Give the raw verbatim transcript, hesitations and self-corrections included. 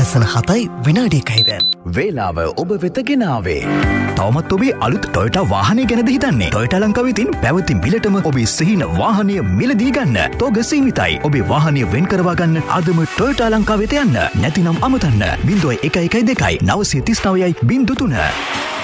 හතලිස් හතයි විනාඩි එකයි දැන්. වේලාව ඔබ වෙත ගෙනාවේ. තවමත් ඔබේ අලුත් ටොයෝටා වාහනය ගැනද හිතන්නේ? ටොයෝටා ලංකාව විසින් පැවති මිලටම ඔබේ සිහින වාහනය මිලදී ගන්න. තෝග සීමිතයි. ඔබේ වාහනය වෙන් කරවා ගන්න අදම ටොයෝටා ලංකාව වෙත යන්න. නැතිනම් අමතන්න. බිංදුව එක එකයි දෙකයි නවසිය තිස් නවයයි බිංදු තුන.